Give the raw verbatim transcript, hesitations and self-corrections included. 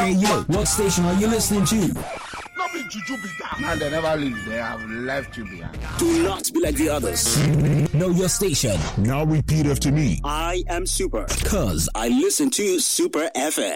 Hey yo, what station are you listening to? Not be juju be that. Man, they never leave. They have left you behind. Do not be like the others. Know your station. Now repeat after me. I am Super. Cause I listen to Super F M.